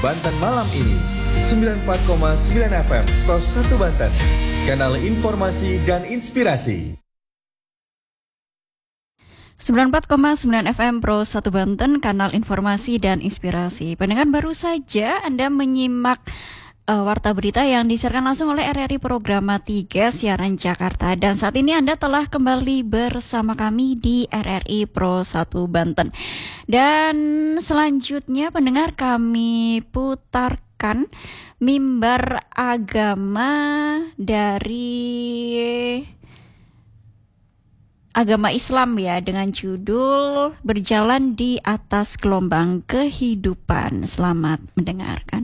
Banten malam ini. 94,9 FM Pro 1 Banten. Kanal informasi dan inspirasi. 94,9 FM Pro 1 Banten, kanal informasi dan inspirasi. Pendengar, baru saja Anda menyimak warta berita yang disiarkan langsung oleh RRI Programa 3 Siaran Jakarta. Dan saat ini Anda telah kembali bersama kami di RRI Pro 1 Banten. Dan selanjutnya pendengar, kami putarkan mimbar agama dari agama Islam ya, dengan judul Berjalan di Atas Gelombang Kehidupan. Selamat mendengarkan.